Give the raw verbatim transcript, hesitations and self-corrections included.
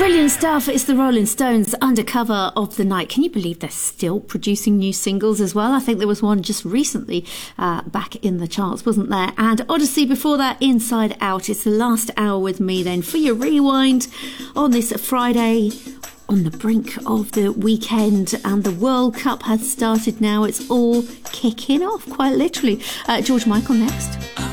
Brilliant stuff. It's the Rolling Stones, Undercover of the Night. Can you believe they're still producing new singles as well? I think there was one just recently uh, back in the charts, wasn't there? And Odyssey before that, Inside Out. It's the last hour with me then for your rewind on this Friday, on the brink of the weekend, and the World Cup has started now. It's all kicking off, quite literally. Uh, George Michael next.